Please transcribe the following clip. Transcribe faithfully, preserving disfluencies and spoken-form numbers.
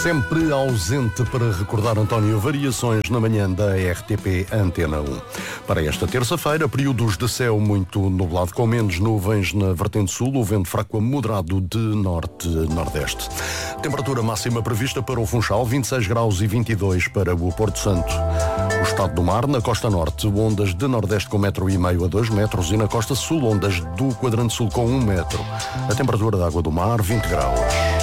Sempre ausente para recordar, António, variações na manhã da R T P Antena um. Para esta terça-feira, períodos de céu muito nublado, com menos nuvens na vertente sul, o vento fraco a moderado de norte-nordeste. Temperatura máxima prevista para o Funchal, vinte e seis graus e vinte e dois para o Porto Santo. O estado do mar, na costa norte, ondas de nordeste com um metro e meio a dois metros e na costa sul, ondas do quadrante sul com um metro. A temperatura da água do mar, vinte graus.